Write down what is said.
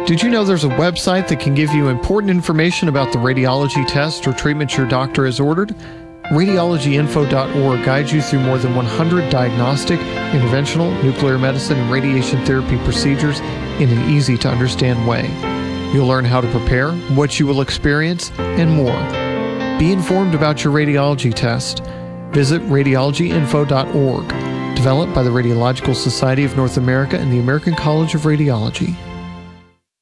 Did you know there's a website that can give you important information about the radiology test or treatment your doctor has ordered? Radiologyinfo.org guides you through more than 100 diagnostic, interventional, nuclear medicine, and radiation therapy procedures in an easy-to-understand way. You'll learn how to prepare, what you will experience, and more. Be informed about your radiology test. Visit radiologyinfo.org, developed by the Radiological Society of North America and the American College of Radiology.